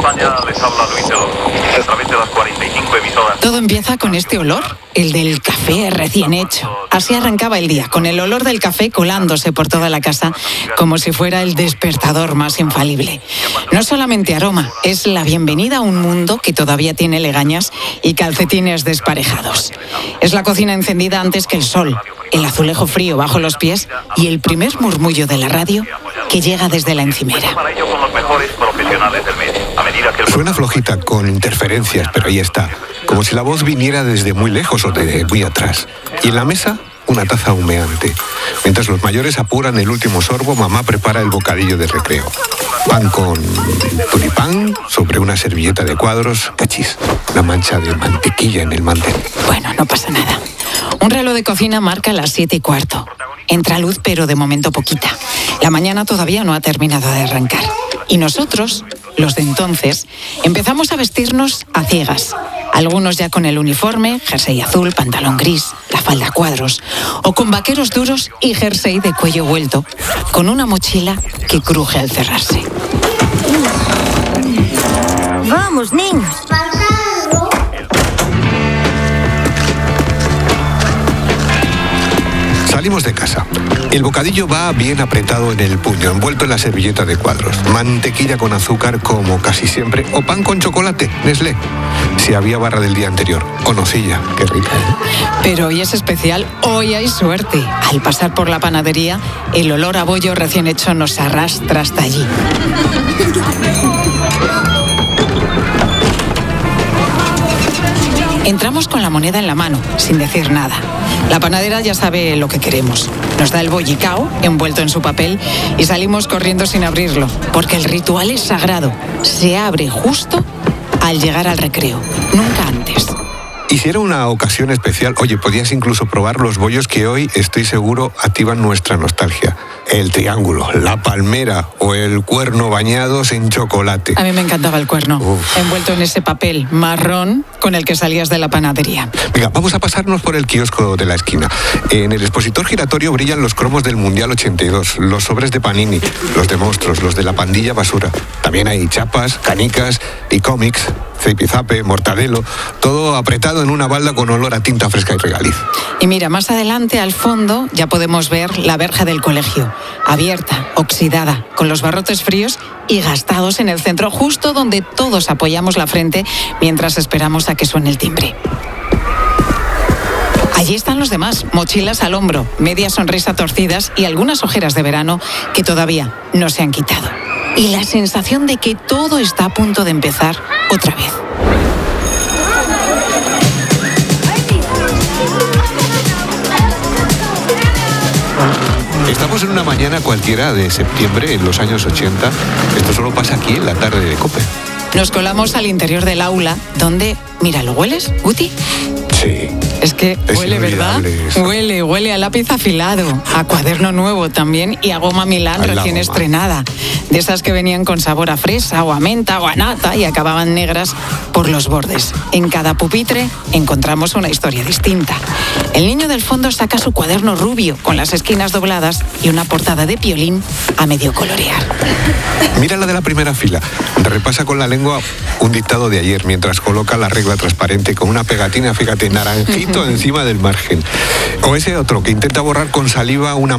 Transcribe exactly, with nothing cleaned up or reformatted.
España, les habla Luis de los, a través de las cuarenta y cinco emisoras. Todo empieza con este olor, el del café recién hecho. Así arrancaba el día, con el olor del café colándose por toda la casa, como si fuera el despertador más infalible. No solamente aroma, es la bienvenida a un mundo que todavía tiene legañas y calcetines desparejados. Es la cocina encendida antes que el sol, el azulejo frío bajo los pies y el primer murmullo de la radio que llega desde la encimera. Para ello con los mejores profesionales del medio. A medida que el... Suena flojita, con interferencias, pero ahí está. Como si la voz viniera desde muy lejos o de muy atrás. Y en la mesa, una taza humeante. Mientras los mayores apuran el último sorbo, mamá prepara el bocadillo de recreo. Pan con tulipán sobre una servilleta de cuadros, cachis, una mancha de mantequilla en el mantel. Bueno, no pasa nada. Un reloj de cocina marca las siete y cuarto. Entra luz, pero de momento poquita. La mañana todavía no ha terminado de arrancar. Y nosotros, los de entonces, empezamos a vestirnos a ciegas. Algunos ya con el uniforme, jersey azul, pantalón gris, la falda a cuadros, o con vaqueros duros y jersey de cuello vuelto, con una mochila que cruje al cerrarse. Vamos, niños. Salimos de casa. El bocadillo va bien apretado en el puño, envuelto en la servilleta de cuadros. Mantequilla con azúcar, como casi siempre, o pan con chocolate, Nestlé. Si había barra del día anterior, o nocilla, qué rica, ¿eh? Pero hoy es especial, hoy hay suerte. Al pasar por la panadería, el olor a bollo recién hecho nos arrastra hasta allí. Entramos con la moneda en la mano, sin decir nada. La panadera ya sabe lo que queremos. Nos da el bollicao, envuelto en su papel, y salimos corriendo sin abrirlo, porque el ritual es sagrado. Se abre justo al llegar al recreo, nunca antes. Y si era una ocasión especial, oye, podías incluso probar los bollos que hoy, estoy seguro, activan nuestra nostalgia. El triángulo, la palmera o el cuerno bañados en chocolate. A mí me encantaba el cuerno, Uf. envuelto en ese papel marrón con el que salías de la panadería. Venga, vamos a pasarnos por el kiosco de la esquina. En el expositor giratorio brillan los cromos del Mundial ochenta y dos, los sobres de Panini, los de monstruos, los de la pandilla basura. También hay chapas, canicas y cómics, Zipizape, Mortadelo, todo apretado en una balda con olor a tinta fresca y regaliz. Y mira, más adelante, al fondo, ya podemos ver la verja del colegio, abierta, oxidada, con los barrotes fríos y gastados en el centro, justo donde todos apoyamos la frente mientras esperamos a que suene el timbre. Allí están los demás, mochilas al hombro, media sonrisa torcidas y algunas ojeras de verano que todavía no se han quitado. Y la sensación de que todo está a punto de empezar otra vez. Estamos en una mañana cualquiera de septiembre en los años ochenta. Esto solo pasa aquí en la tarde de COPE. Nos colamos al interior del aula, donde... Mira, ¿lo hueles, Guti? Sí. Es que Es huele, ¿verdad? inolvidable eso. Huele, huele a lápiz afilado, a cuaderno nuevo también y a goma Milán Ay, la recién goma. estrenada. De esas que venían con sabor a fresa o a menta o a nata y acababan negras por los bordes. En cada pupitre encontramos una historia distinta. El niño del fondo saca su cuaderno rubio con las esquinas dobladas y una portada de Piolín a medio colorear. Mira la de la primera fila. Repasa con la lengua un dictado de ayer mientras coloca la regla transparente con una pegatina, fíjate, naranjito encima del margen. O ese otro que intenta borrar con saliva una